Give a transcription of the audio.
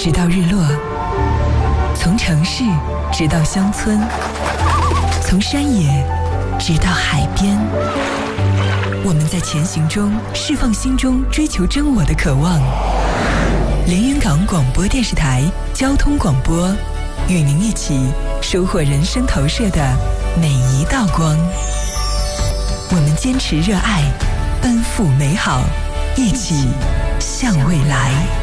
直到日落，从城市直到乡村，从山野直到海边。我们在前行中释放心中追求真我的渴望。连云港广播电视台交通广播，与您一起收获人生投射的每一道光。我们坚持热爱，奔赴美好，一起向未来。